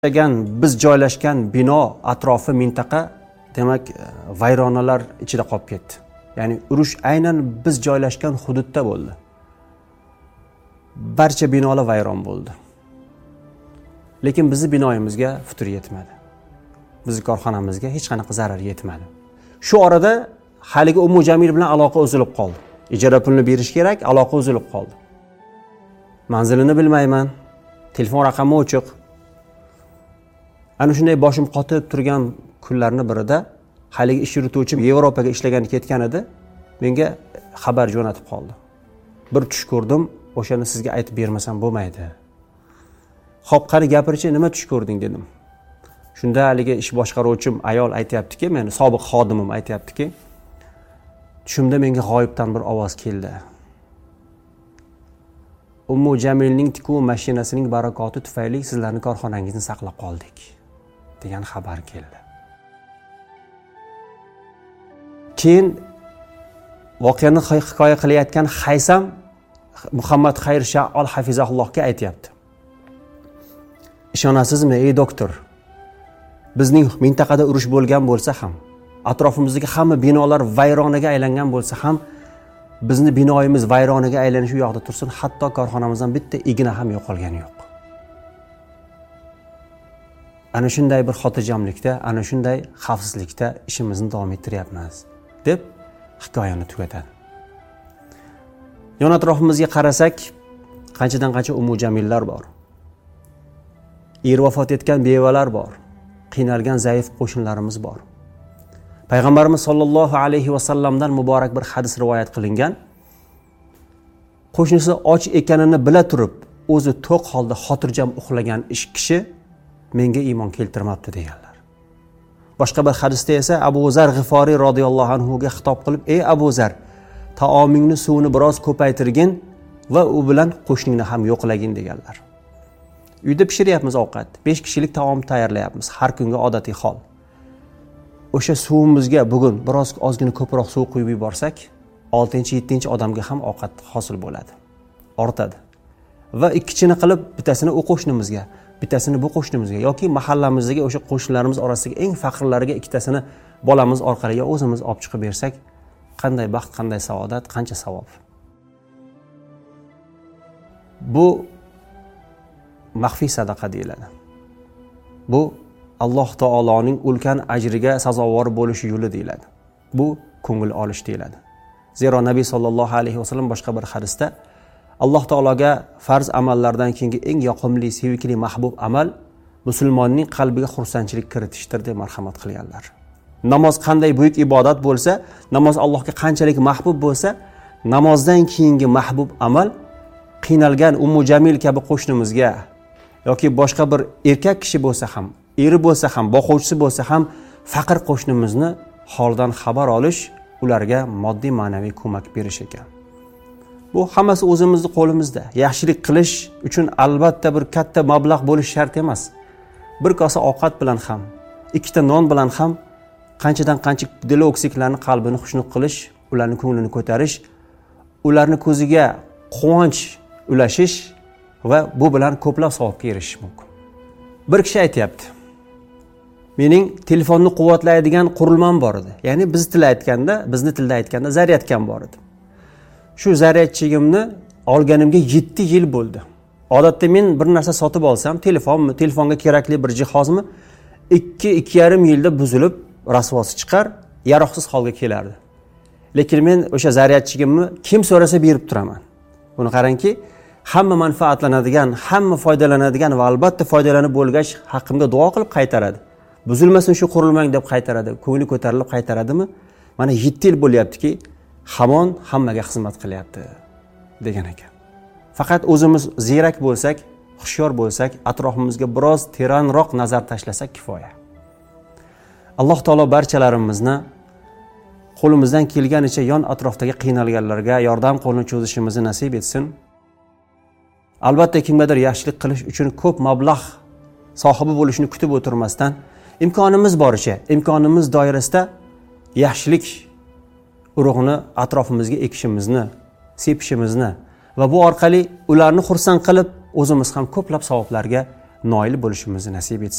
Biz joylashgan bino atrofi mintaqa demak vayronalar ichida qolib ketdi. Ya'ni urush aynan biz joylashgan hududda bo'ldi. Barcha binolar vayron bo'ldi. Lekin bizning binoyimizga futur yetmadi. Bizning korxonamizga hech qanaqa zarar yetmadi. Shu orada haligi Ummu Jamil bilan aloqa uzilib qoldi. Ijara pulini berish kerak, aloqa uzilib qoldi. Manzilini bilmayman, telefon raqami o'chiq. Ana shunday boshim qotib turgan kunlarning birida haligi ish yurituvchim Yevropaga ishlagani ketgan edi, menga xabar jo'natib qoldi. Bir tush ko'rdim, o'shani sizga aytib bermasam bo'lmaydi. Xo'p, qani gapirchi, nima tush ko'rding dedim. Shunda haligi ish boshqaruvchim ayol aytayaptiki, meni sobiq xodimim aytayaptiki, tushimda menga g'oyibdan bir ovoz keldi. Ummu Jamilning tikuv mashinasining barakoti tufayli sizlarning korxonangizni saqlab qoldik degan xabar keldi. Keyin voqeani hikoya qilayotgan Haysam Muhammad Xayr Sha'ol hafizahullohga aytayapti. Ishonasizmi, ey doktor? Bizning mintaqada urush bo'lgan bo'lsa ham, atrofimizdagi hamma binolar vayronaga aylangan bo'lsa ham, bizning binoyimiz vayronaga aylanishi u yoqda tursin, hatto korxonamizdan bitta igna ham yo'qolgani yo'q. Ana shunday bir xotirjamlikda, ana shunday xavfsizlikda ishimizni davom ettiryapmiz, deb hikoyani tugatadi. Yon atrofimizga qarasak, qanchadan qancha Ummu Jamillar bor. Er vafot etgan bevalar bor. Qiynalgan zaif qo'shnlarimiz bor. Payg'ambarimiz sollallohu alayhi va sallamdan muborak bir hadis rivoyat qilingan. Qo'shnisi och ekanini bila turib, o'zi to'q holda xotirjam uxlagan kishi menga iymon keltirmabdi deganlar. Boshqa bir hadisda esa Abu Zar G'iforiy radhiyallohu anhu ga xitob qilib, ey Abu Zar, taomingni suvini biroz ko'paytirgin va u bilan qo'shningni ham yo'qlagin deganlar. Uyda pishiryapmiz ovqat, 5 kishilik taom tayyorlayapmiz, har kunga odatiy hol. O'sha suvimizga bugun biroz ozgina ko'proq suv quyib yuborsak, 6-7 odamga ham ovqat hosil bo'ladi, ortadi. Va ikkichini qilib, bittasini u qo'shnimizga, bittasini bu qo'shnimizga yoki mahallamizdagi o'sha qo'shnilarimiz orasidagi eng faqirlariga ikkitasini bolamiz orqali yo o'zimiz olib chiqib bersak, qanday baxt, qanday saodat, qancha savob. Bu maxfiy sadaqa deyiladi. Bu Alloh taoloning ulkan ajriga sazovor bo'lish yo'li deyiladi. Bu ko'ngil olish deyiladi. Zero Nabiy sollallohu alayhi vasallam boshqa bir hadisda Alloh taologa farz amallardan keyingi eng yoqimli, sevimli, mahbub amal musulmonning qalbiga xursandchilik kiritishdir deb marhamat qilganlar. Namoz qanday buyuk ibodat bo'lsa, namoz Allohga qanchalik mahbub bo'lsa, namozdan keyingi mahbub amal qiynalgan Ummu Jamil kabi qo'shnimizga yoki boshqa bir erkak kishi bo'lsa ham, eri bo'lsa ham, boquvchisi bo'lsa ham, faqir qo'shnimizni holdan xabar olish, ularga moddiy ma'naviy ko'mak berish ekan. Bu hammasi o'zimizning qo'limizda. Yaxshilik qilish uchun albatta bir katta mablag' bo'lish shart emas. Bir kosa ovqat bilan ham, ikkita non bilan ham qanchadan qancha diloksiklarni qalbini xushnud qilish, ularning ko'nglini ko'tarish, ularning ko'ziga quvonch ulashish va bu bilan ko'plab savobga erishish mumkin. Bir kishi aytayapti. Mening telefonni quvvatlaydigan qurilmam bor edi. Ya'ni bizni tilda aytganda zaryadkam bor edi. Shu zaryadchigimni olganimga 7 yil bo'ldi. Odatda men bir narsa sotib olsam, telefonga kerakli bir jihozmi 2-2,5 yilda buzilib, rasvosi chiqar, yaroqsiz holga kelardi. Lekin men o'sha zaryadchigimni kim so'rasa berib turaman. Buni qarangki, hamma manfaatlanadigan, hamma foydalanadigan va albatta foydalanib bo'lgach haqqimda duo qilib qaytaradi. Buzilmasin shu qurilmang deb qaytaradi, ko'ngli ko'tarilib qaytaradimi? Mana 7 yil bo'lyaptiki, hamon hammaga xizmat qilyapti degan ekan. Faqat o'zimiz ziyrak bo'lsak, xushyor bo'lsak, atrofimizga biroz teranroq nazar tashlasak kifoya. Alloh taolo barchalarimizni qo'limizdan kelganicha yon atrofdagi qiynalganlarga yordam qo'lini cho'zishimizni nasib etsin. Albatta kimgadir yaxshilik qilish uchun ko'p mablag' sohibi bo'lishni kutib o'tirmasdan, imkonimiz boricha, imkonimiz doirasida yaxshilik urug'ini atrofimizga ekishimizni, sepishimizni va bu orqali ularni xursand qilib, o'zimiz ham ko'plab savoblarga noil bo'lishimizni nasib etsin.